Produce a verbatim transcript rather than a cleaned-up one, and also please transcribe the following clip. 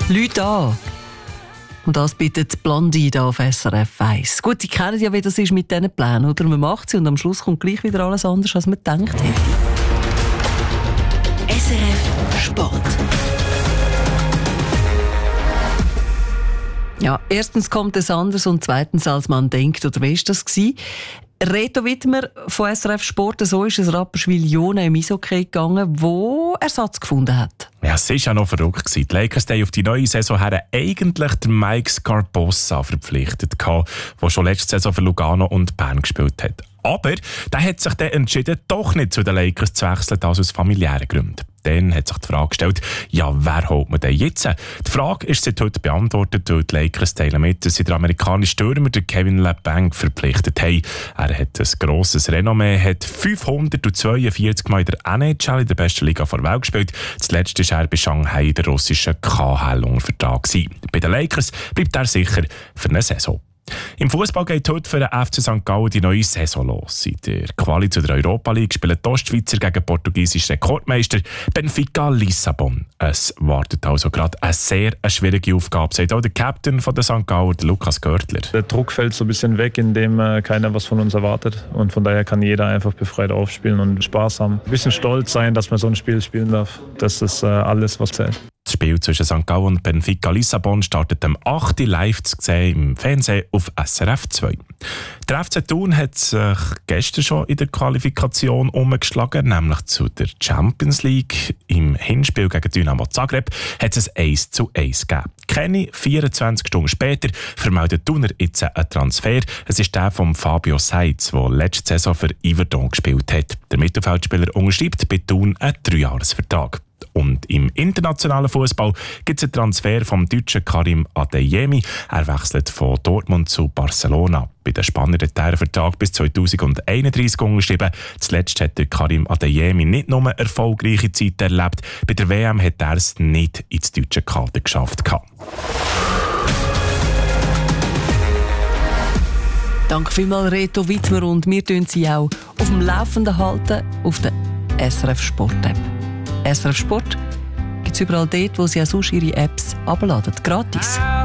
Leute an. Und das bittet Blondie hier auf S R F eins. Gut, Sie kennen ja, wie das ist mit diesen Plänen, oder? Man macht sie und am Schluss kommt gleich wieder alles anders, als man gedacht hätte. S R F Sport. Ja, erstens kommt es anders und zweitens, als man denkt. Oder wie war das gewesen? Reto Wittmer von S R F Sport, so ist es Rapperswil-Jona im Eishockey gegangen, wo Ersatz gefunden hat. Ja, es war ja noch verrückt. Die Lakers haben auf die neue Saison her eigentlich den Mike Scarbossa verpflichtet, der schon letzte Saison für Lugano und Bern gespielt hat. Aber der hat sich dann entschieden, doch nicht zu den Lakers zu wechseln, also aus familiären Gründen. Dann hat sich die Frage gestellt, ja, wer holt man denn jetzt? Die Frage ist seit heute beantwortet, weil die Lakers teilen mit, dass sie den amerikanischen Stürmer Kevin LeBlanc verpflichtet haben. Er hat ein grosses Renommee, hat fünfhundertzweiundvierzig Mal in der N H L, in der besten Liga der Welt, gespielt. Zuletzt war er bei Shanghai in der russischen K H L unter Vertrag. Bei den Lakers bleibt er sicher für eine Saison. Im Fußball geht heute für den F C Sankt Gallen die neue Saison los. In der Quali zu der Europa League spielen die Ostschweizer gegen portugiesischen Rekordmeister Benfica Lissabon. Es wartet also gerade eine sehr eine schwierige Aufgabe, sagt auch der Captain von der Sankt Gallen, Lukas Görtler. Der Druck fällt so ein bisschen weg, indem äh, keiner was von uns erwartet. Und von daher kann jeder einfach befreit aufspielen und Spaß haben. Ein bisschen stolz sein, dass man so ein Spiel spielen darf. Das ist äh, alles, was zählt. Das Spiel zwischen Sankt Gallen und Benfica Lissabon startet am achten live zu sehen im Fernsehen auf S R F zwei. Der F C Thun hat sich gestern schon in der Qualifikation umgeschlagen, nämlich zu der Champions League. Im Hinspiel gegen Dynamo Zagreb hat es ein eins zu eins gegeben. Keine vierundzwanzig Stunden später vermeldet Thuner jetzt einen Transfer. Es ist der von Fabio Seitz, der letzte Saison für Yverdon gespielt hat. Der Mittelfeldspieler unterschreibt bei Thun einen Dreijahresvertrag. Und im internationalen Fußball gibt es einen Transfer vom deutschen Karim Adeyemi. Er wechselt von Dortmund zu Barcelona. Bei den Spaniern hat er einen Vertrag bis zweitausendeinunddreißig unterschrieben. Zuletzt hat der Karim Adeyemi nicht nur eine erfolgreiche Zeit erlebt. Bei der W M hat er es nicht ins deutsche Kader geschafft. Danke vielmals, Reto Wittmer. Und wir halten Sie auch auf dem Laufenden halten auf der S R F Sport App. S R F Sport gibt es überall dort, wo Sie auch sonst Ihre Apps abladen. Gratis.